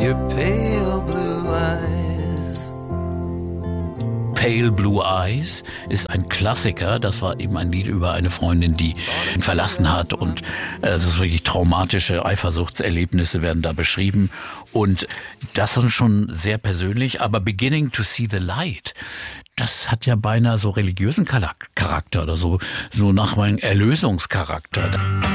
your pale blue eyes. Pale Blue Eyes ist ein Klassiker. Das war eben ein Lied über eine Freundin, die ihn verlassen hat. Und es ist wirklich traumatische Eifersuchtserlebnisse werden da beschrieben. Und das ist schon sehr persönlich. Aber Beginning to See the Light, das hat ja beinahe so religiösen Charakter oder so nach meinem Erlösungscharakter.